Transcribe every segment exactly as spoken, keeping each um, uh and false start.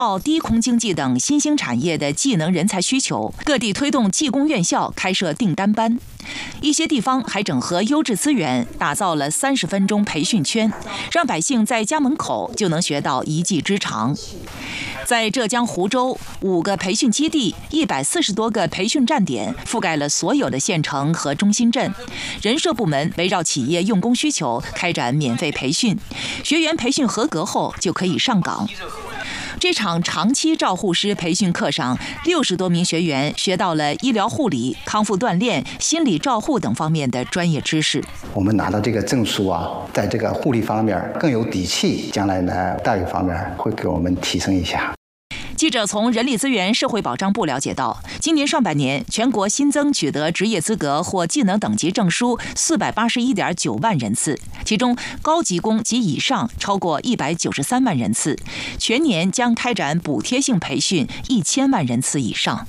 低空经济等新兴产业的技能人才需求，各地推动技工院校开设订单班，一些地方还整合优质资源，打造了三十分钟培训圈，让百姓在家门口就能学到一技之长。在浙江湖州，五个培训基地、一百四十多个培训站点，覆盖了所有的县城和中心镇。人社部门围绕企业用工需求开展免费培训，学员培训合格后就可以上岗。这场长期照护师培训课上，六十多名学员学到了医疗护理、康复锻炼、心理照护等方面的专业知识。 我们拿到这个证书啊，在这个护理方面更有底气，将来呢待遇方面会给我们提升一下。 记者从人力资源社会保障部了解到，今年上半年全国新增取得职业资格或技能等级证书四百八十一点九万人次，其中高级工及以上超过一百九十三万人次，全年将开展补贴性培训一千万人次以上。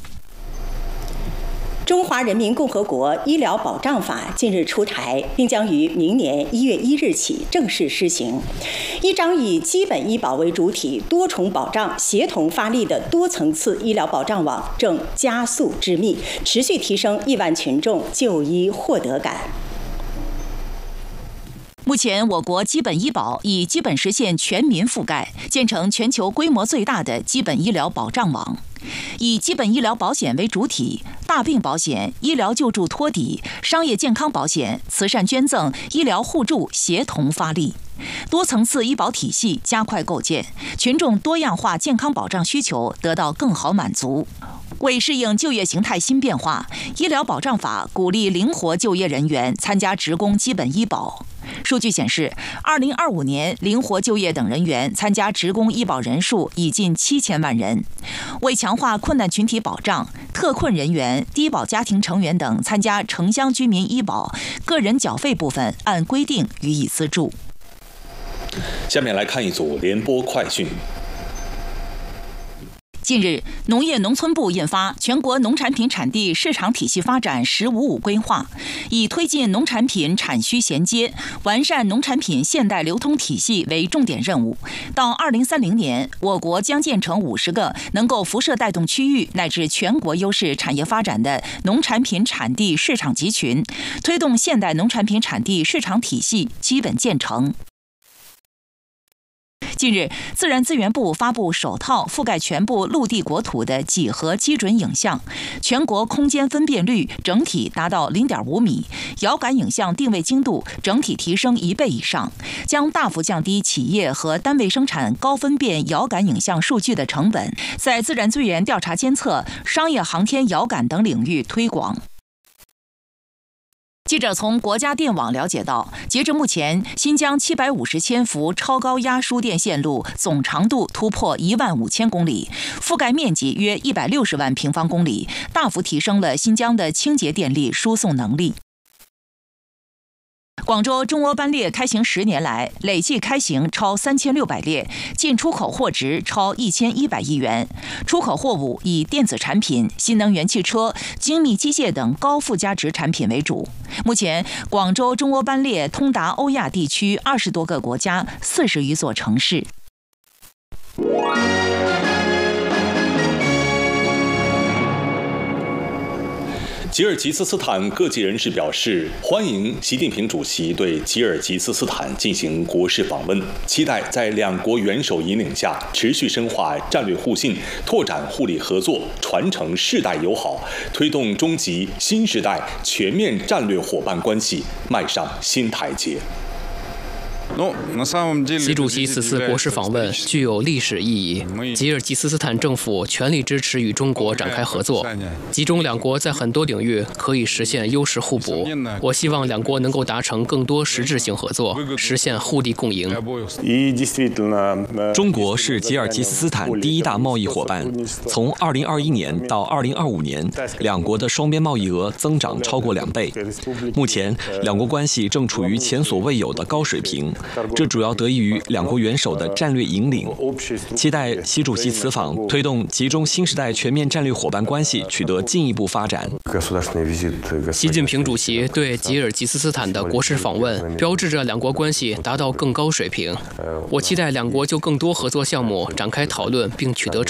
中华人民共和国医疗保障法近日出台，并将于明年一月一日起正式施行。一张以基本医保为主体、多重保障协同发力的多层次医疗保障网正加速织密，持续提升亿万群众就医获得感。 目前，我国基本医保已基本实现全民覆盖，建成全球规模最大的基本医疗保障网。以基本医疗保险为主体，大病保险、医疗救助托底、商业健康保险、慈善捐赠、医疗互助协同发力，多层次医保体系加快构建，群众多样化健康保障需求得到更好满足。为适应就业形态新变化，医疗保障法鼓励灵活就业人员参加职工基本医保。数据显示，二零二五年灵活就业等人员参加职工医保人数已近七千万人。为强化困难群体保障，特困人员、低保家庭成员等参加城乡居民医保，个人缴费部分按规定予以资助。 下面来看一组联播快讯。 近日，农业农村部印发《全国农产品产地市场体系发展“十五五”规划》，以推进农产品产需衔接、完善农产品现代流通体系为重点任务。到二零三零年，我国将建成五十个能够辐射带动区域乃至全国优势产业发展的农产品产地市场集群，推动现代农产品产地市场体系基本建成。近日，自然资源部发布首套覆盖全部陆地国土的几何基准影像，全国空间分辨率整体达到 零点五米，遥感影像定位精度整体提升一倍以上，将大幅降低企业和单位生产高分辨遥感影像数据的成本，在自然资源调查监测、商业航天遥感等领域推广。记者从国家电网了解到，截至目前，新疆七百五十千伏超高压输电线路总长度突破一万五千公里，覆盖面积约一百六十万平方公里，大幅提升了新疆的清洁电力输送能力。广州中欧班列开行十年来，累计开行超三千六百列，进出口货值超一千一百亿元。出口货物以电子产品、新能源汽车、精密机械等高附加值产品为主。目前，广州中欧班列通达欧亚地区二十多个国家、四十余座城市。 吉尔吉斯斯坦各界人士表示，欢迎习近平主席对吉尔吉斯斯坦进行国事访问，期待在两国元首引领下，持续深化战略互信，拓展互利合作，传承世代友好，推动中吉新时代全面战略伙伴关系迈上新台阶。 习主席此次国事访问具有历史意义。吉尔吉斯斯坦政府全力支持与中国展开合作，吉中两国在很多领域可以实现优势互补。我希望两国能够达成更多实质性合作，实现互利共赢。 中国是吉尔吉斯斯坦第一大贸易伙伴，从二零二一年到二零二五年，两国的双边贸易额增长超过两倍。目前，两国关系正处于前所未有的高水平。这主要得益于两国元首的战略引领，期待习主席此访推动吉中新时代全面战略伙伴关系取得进一步发展。 习近平主席对吉尔吉斯斯坦的国事访问，标志着两国关系达到更高水平。我期待两国就更多合作项目展开讨论并取得成